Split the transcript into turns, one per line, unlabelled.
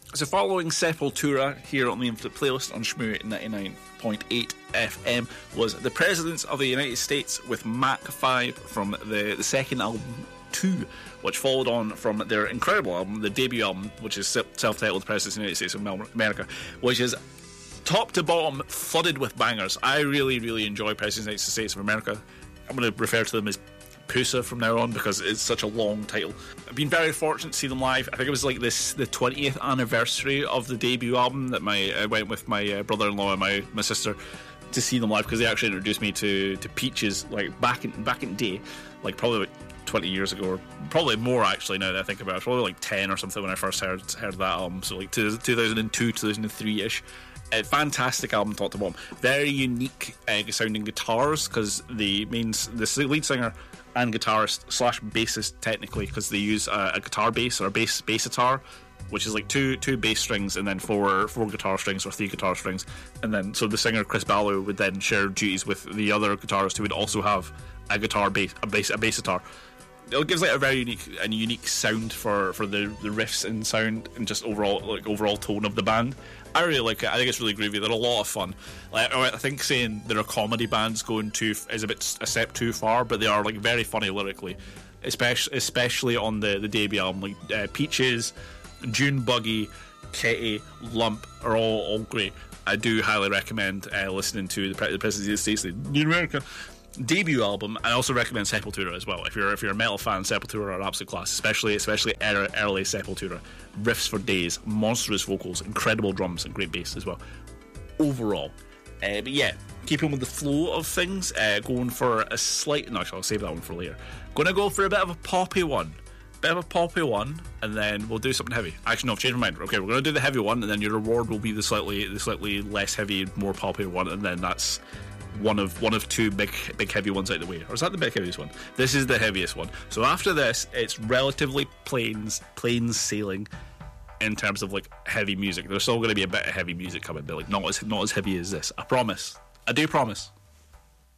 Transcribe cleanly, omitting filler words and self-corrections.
So following Sepultura here on the Infinite Playlist on Shmoo 99.8 FM was The Presidents of the United States with Mac 5 from the second album 2, which followed on from their incredible album, the debut album, which is self-titled The Presidents of the United States of America, which is top to bottom flooded with bangers. I really, really enjoy Presidents of the United States of America. I'm going to refer to them as PUSA from now on because it's such a long title. I've been very fortunate to see them live. I think it was like the 20th anniversary of the debut album that I went with my brother-in-law and my sister to see them live, because they actually introduced me to Peaches like back in day, like probably like 20 years ago, or probably more actually now that I think about it. Probably like 10 or something when I first heard that album, so like 2002, 2003-ish. A fantastic album top to bottom. Very unique sounding guitars, because the lead singer and guitarist / bassist technically, because they use a guitar bass or a bass guitar, which is like two bass strings and then four guitar strings or 3 guitar strings, and then so the singer Chris Ballew would then share duties with the other guitarist who would also have a bass guitar. It gives like a very unique sound for the riffs and sound and just overall tone of the band. I really like it. I think it's really groovy. They're a lot of fun. Like, I think saying they're a comedy band's is a step too far, but they are like very funny lyrically, especially on the debut album. Like Peaches, June Buggy, Ketty, Lump are all great. I do highly recommend listening to the Presidents of the States, the New America debut album. I also recommend Sepultura as well. If you're a metal fan, Sepultura are absolute class, especially early Sepultura. Riffs for days, monstrous vocals, incredible drums, and great bass as well. Overall, but yeah, keeping with the flow of things, going for a slight. No, actually, I'll save that one for later. Going to go for a bit of a poppy one. And then we'll do something heavy. Actually, no, I've changed my mind. Okay, we're going to do the heavy one, and then your reward will be the slightly less heavy, more poppy one, and then that's one of two big heavy ones out of the way. Or is that the big heaviest one? This is the heaviest one. So after this, it's relatively plain sailing in terms of like heavy music. There's still going to be a bit of heavy music coming, but like not as heavy as this. I promise. I do promise.